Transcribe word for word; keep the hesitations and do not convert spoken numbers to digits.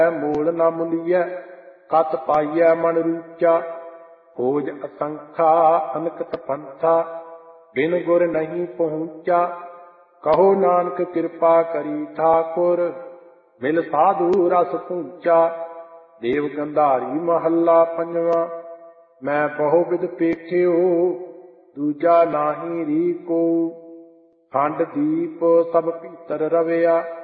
Mall ਨਾ ਮੁਲੀਐ ਕਤ ਪਾਈਐ ਮਨ ਰੂਚਾ। ਖੋਜ ਅਸੰਖਾ ਅਨਕਤ ਪੰਥਾ ਬਿਨ ਗੁਰ ਨਹੀਂ ਪਹੁੰਚਾ। ਕਹੋ ਨਾਨਕ ਕਿਰਪਾ ਕਰੀ ਠਾਕੁਰ ਮਿਲ ਸਾਧੂ ਰਸ ਪੂੰਚਾ। ਦੇਵ ਗੰਧਾਰੀ ਮਹੱਲਾ ਪੰਜਵਾਂ। ਮੈਂ ਬਹੁ ਵਿਧ ਪੇਖਿਓ ਦੂਜਾ ਨਾਹੀ ਰੀ ਕੋ। ਖੰਡ ਦੀਪ ਸਭ ਭੀਤਰ ਰਵਿਆ